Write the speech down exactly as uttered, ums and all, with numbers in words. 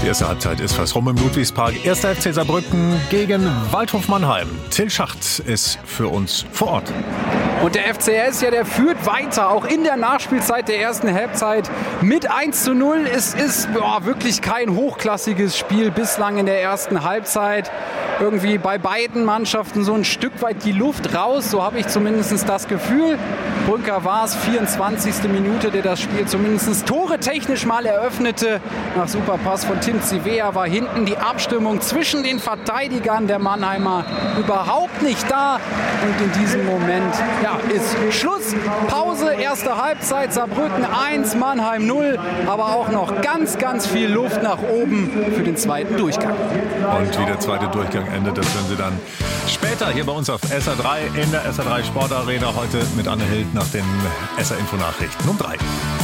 erste Halbzeit ist fast rum im Ludwigspark. Erster F C Saarbrücken gegen Waldhof Mannheim. Till Schacht ist für uns vor Ort. Und der F C S, ja, der führt weiter, auch in der Nachspielzeit der ersten Halbzeit mit eins zu null. Es ist boah, wirklich kein hochklassiges Spiel bislang in der ersten Halbzeit. Irgendwie bei beiden Mannschaften so ein Stück weit die Luft raus, so habe ich zumindest das Gefühl. Brünker war es, vierundzwanzigste Minute, der das Spiel zumindest tore technisch mal eröffnete. Nach Superpass von Tim Zivea war hinten die Abstimmung zwischen den Verteidigern der Mannheimer überhaupt nicht da. Und in diesem Moment ja, ist Schluss, Pause, erste Halbzeit, Saarbrücken eins, Mannheim null. Aber auch noch ganz, ganz viel Luft nach oben für den zweiten Durchgang. Und wie der zweite Durchgang endet, das hören Sie dann später hier bei uns auf S R drei in der S R drei Sportarena. Heute mit Anne Hild nach den S R Info Nachrichten um drei.